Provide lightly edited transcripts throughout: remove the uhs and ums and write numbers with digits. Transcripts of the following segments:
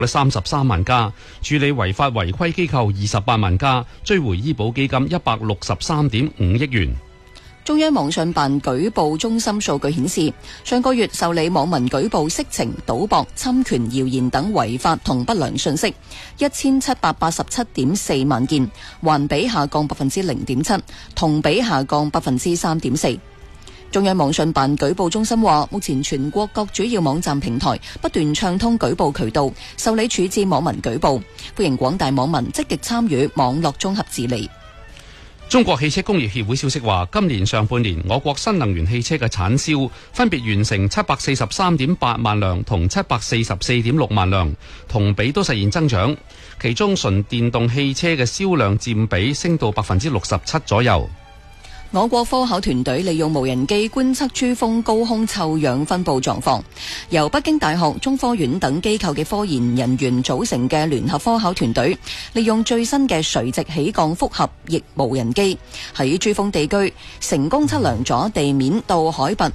33萬家，處理違法違規機構28萬家，追回醫保基金163.5億元。 中央網信辦舉報中心數據顯示，上個月受理網民舉報色情、賭博、侵權、謠言等違法同不良信息1787.4萬件，環比下降0.7%，同比下降3.4%。中央網信辦舉報中心話，目前全國各主要網站平台不斷暢通舉報渠道，受理處置網民舉報，歡迎廣大網民積極參與網絡綜合治理。 中國汽車工業協會消息話，今年上半年我國新能源汽車嘅產銷分別完成743.8萬輛同744.6萬輛，同比都實現增長，其中純電動汽車嘅銷量佔比升到67%左右。 我國科考團隊利用無人機觀測珠峰高空臭氧分布狀況，由北京大學、中科院等機構嘅科研人員組成嘅聯合科考團隊，利用最新嘅垂直起降複合翼無人機，喺珠峰地區成功測量咗地面到海拔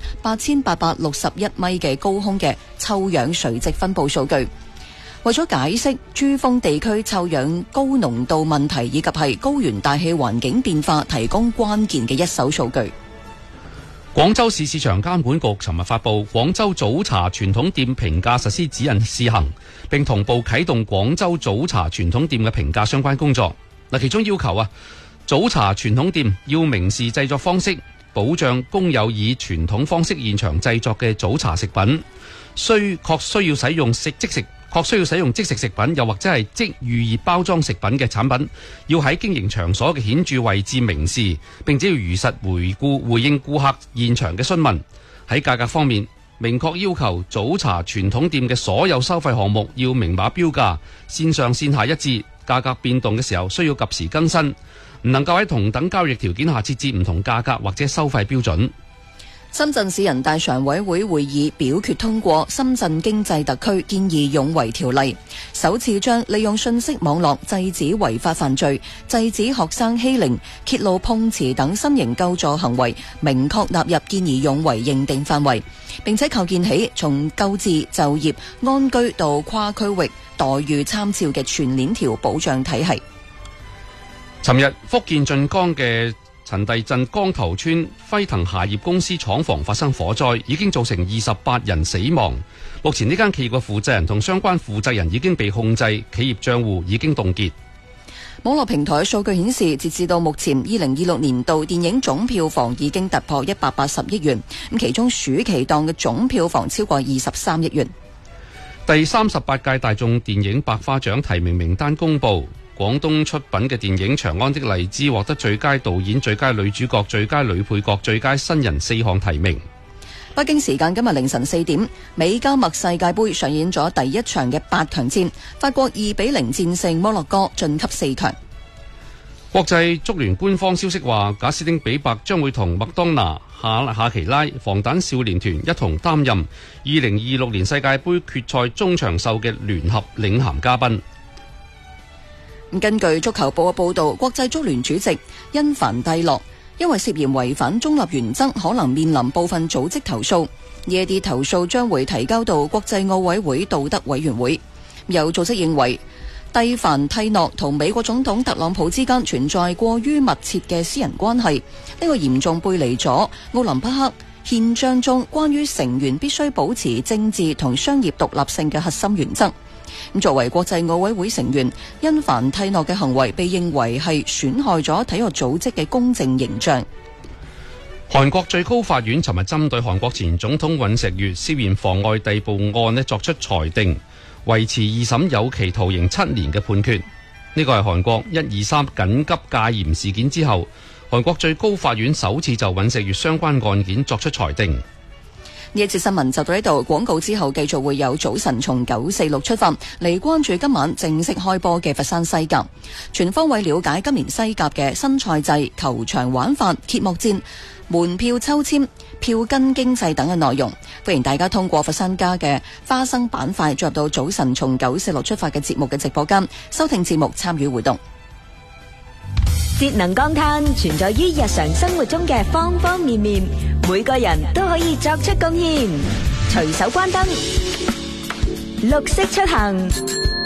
8861米嘅高空嘅臭氧垂直分布數據。為咗解釋珠峰地區臭氧高濃度問題以及係高原大氣環境變化，提供關鍵嘅一手數據。 廣州市市場監管局尋日發布廣州早茶傳統店評價實施指引試行，並同步啟動廣州早茶傳統店嘅評價相關工作。其中要求早茶傳統店要明示製作方式，保障工友以傳統方式現場製作嘅早茶食品，確需要使用即食食品，又或者係即預熱包裝食品嘅產品，要喺經營場所嘅顯著位置明示，並且要如實回應顧客現場嘅詢問。喺價格方面，明確要求早茶傳統店嘅所有收費項目要明碼標價，線上線下一致，價格變動嘅時候需要及時更新，唔能夠喺同等交易條件下設置唔同價格或者收費標準。 深圳市人大常委會會議表決通過《深圳經濟特區見義勇為條例》，首次將利用信息網絡制止違法犯罪、制止學生欺凌、揭露碰瓷等新型救助行為明確納入見義勇為認定範圍，並且構建起從救治、就業、安居到跨區域待遇參照嘅全鏈條保障體系。 尋日福建晉江嘅陳地鎮江頭村輝騰鞋業公司廠房發生火災，已經造成28人死亡。目前呢間企業嘅負責人同相關負責人已經被控制，企業賬戶已經凍結。 網絡平台數據顯示，截至到目前2026年度電影總票房已經突破180億元，咁其中暑期檔嘅總票房超過23億元。 第38屆大眾電影百花獎提名名單公布，廣東出品嘅電影《長安的荔枝》獲得最佳導演、最佳女主角、最佳女配角、最佳新人4項提名。 北京時間今日凌晨4點，美加墨世界盃上演咗第一場嘅8強戰，法國2-0戰勝摩洛哥晉級4強。 國際足聯官方消息話，賈斯汀比伯將會同麥當娜、夏奇拉、防彈少年團一同擔任2026年世界盃決賽中場秀嘅聯合領銜嘉賓。 根據足球報嘅報道，國際足聯主席因凡蒂諾因為涉嫌違反中立原則，可能面臨部分組織投訴。呢一啲投訴將會提交到國際奧委會道德委員會。有組織認為，蒂凡蒂諾同美國總統特朗普之間存在過於密切嘅私人關係，呢個嚴重背離咗奧林匹克憲章中關於成員必須保持政治同商業獨立性嘅核心原則。作為國際奧委會成員，因凡蒂諾嘅行為被認為係損害咗體育組織嘅公正形象。 韓國最高法院尋日針對韓國前總統尹錫悅涉嫌妨礙逮捕案作出裁定，維持二審有期徒刑7年嘅判決。呢個係韓國123緊急戒嚴事件之後，韓國最高法院首次就尹錫悅相關案件作出裁定。呢一節新聞就到呢度，廣告之後繼續會有早晨從946出發嚟關注今晚正式開波嘅佛山西甲，全方位了解今年西甲嘅新賽制、球場玩法、揭幕戰、門票抽籤、票根經濟等嘅內容。歡迎大家通過佛山家嘅花生板塊進入到早晨從946出發嘅節目嘅直播間，收聽節目參與互動。 節能降碳存在於日常生活中嘅方方面面，每個人都可以作出貢獻。隨手關燈，綠色出行。